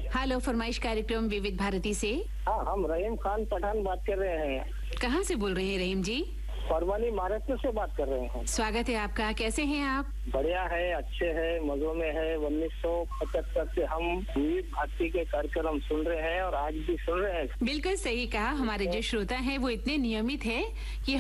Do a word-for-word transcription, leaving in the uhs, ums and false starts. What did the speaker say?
Hello, फरमाइश कार्यक्रम विविध भारती से। हाँ, हम रहीम खान पठान बात कर रहे हैं। कहाँ से बोल रहे हैं रहीम जी? परवानी महाराष्ट्र से बात कर रहे हैं। स्वागत है आपका। कैसे हैं आप? बढ़िया है, अच्छे है, मजों में है। उन्नीस सौ पचहत्तर से हम विविध भारती के कार्यक्रम सुन रहे हैं और आज भी सुन रहे हैं। बिल्कुल सही कहा। हमारे जो श्रोता हैं वो इतने नियमित हैं कि